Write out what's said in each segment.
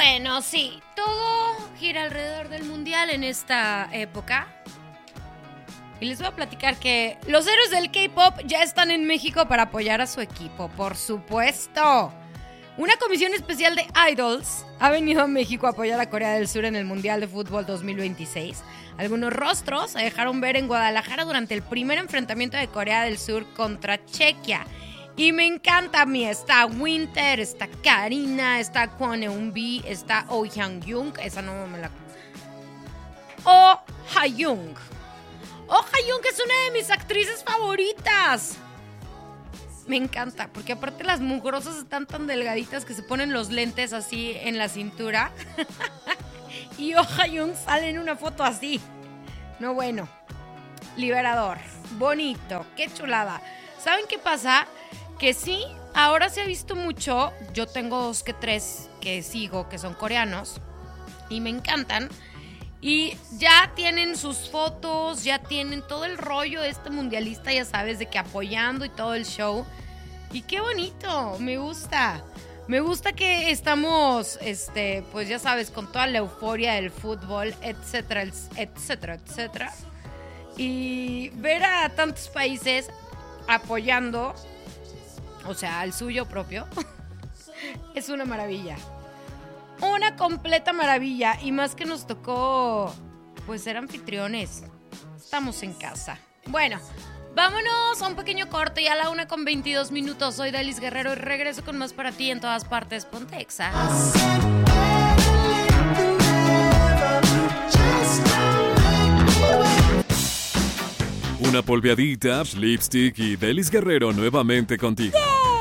Bueno, sí, todo gira alrededor del mundial en esta época. Y les voy a platicar que los héroes del K-pop ya están en México para apoyar a su equipo, por supuesto. Una comisión especial de idols ha venido a México a apoyar a Corea del Sur en el Mundial de Fútbol 2026. Algunos rostros se dejaron ver en Guadalajara durante el primer enfrentamiento de Corea del Sur contra Chequia. Y me encanta a mí, está Winter, está Karina, está Kwon Eun-bi, está Oh Hyun-jung, esa no me la... Oh Ha-young. Oh Ha-young es una de mis actrices favoritas. Me encanta, porque aparte las mugrosas están tan delgaditas que se ponen los lentes así en la cintura. Y Oh Ha-young sale en una foto así. No, bueno, liberador, bonito, qué chulada. ¿Saben qué pasa? Que sí, ahora se ha visto mucho. Yo tengo 2 que 3 que sigo, que son coreanos, y me encantan. Y ya tienen sus fotos, ya tienen todo el rollo de este mundialista, ya sabes, de que apoyando y todo el show. Y qué bonito, me gusta. Me gusta que estamos, pues ya sabes, con toda la euforia del fútbol, etcétera, etcétera, etcétera. Y ver a tantos países apoyando, o sea, al suyo propio, es una maravilla. Una completa maravilla. Y más que nos tocó, pues, ser anfitriones. Estamos en casa. Bueno, vámonos a un pequeño corte. Ya a la 1:22. Soy Dalis Guerrero y regreso con más para ti en todas partes. Ponte Exa. Una polveadita, lipstick y Dalis Guerrero nuevamente contigo.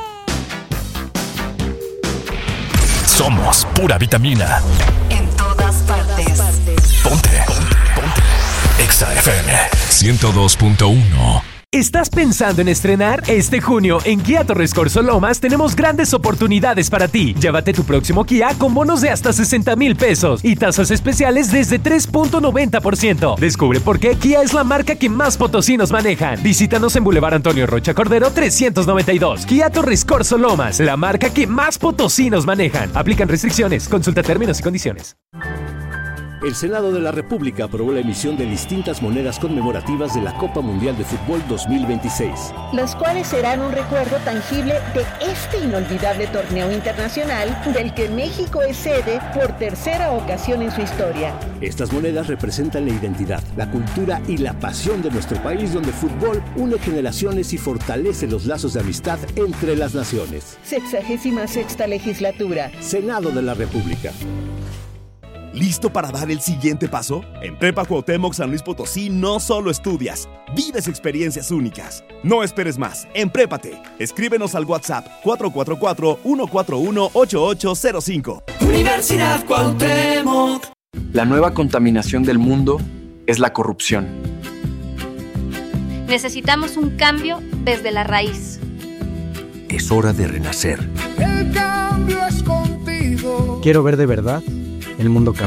Somos pura vitamina. En todas partes. Ponte. Exa FM 102.1. ¿Estás pensando en estrenar? Este junio en Kia Torres Corzo Lomas tenemos grandes oportunidades para ti. Llévate tu próximo Kia con bonos de hasta 60,000 pesos y tasas especiales desde 3.90%. Descubre por qué Kia es la marca que más potosinos manejan. Visítanos en Boulevard Antonio Rocha Cordero 392. Kia Torres Corzo Lomas, la marca que más potosinos manejan. Aplican restricciones. Consulta términos y condiciones. El Senado de la República aprobó la emisión de distintas monedas conmemorativas de la Copa Mundial de Fútbol 2026. Las cuales serán un recuerdo tangible de este inolvidable torneo internacional del que México es sede por tercera ocasión en su historia. Estas monedas representan la identidad, la cultura y la pasión de nuestro país, donde el fútbol une generaciones y fortalece los lazos de amistad entre las naciones. 66ª legislatura. Senado de la República. ¿Listo para dar el siguiente paso? En Prepa Cuauhtémoc San Luis Potosí no solo estudias, vives experiencias únicas. No esperes más, emprépate. Escríbenos al WhatsApp 444-141-8805. Universidad Cuauhtémoc. La nueva contaminación del mundo es la corrupción. Necesitamos un cambio desde la raíz. Es hora de renacer. El cambio es contigo. Quiero ver de verdad el mundo cambiar.